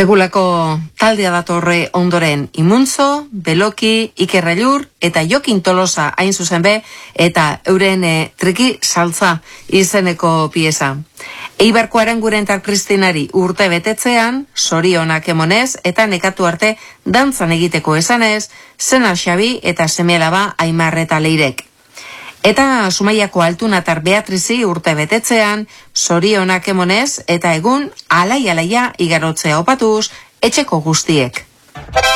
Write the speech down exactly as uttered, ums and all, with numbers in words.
Segulako taldea datorre ondoren Imuntzo, Beloki, Iker Ailur eta Jokin Tolosa hain zuzen be, eta euren e, triki saltza izeneko pieza. Eibarko Aranguren eta Kristinari urte betetzean, sorionak emonez eta nekatu arte dantzan egiteko esanez, Zena Xabi eta seme-alaba Aimar eta Leirek. Eta Zumaiako Altunatar Beatrizi urte betetzean, sorionak emonez eta egun alai-alaia igarotzea opatuz etxeko guztiek.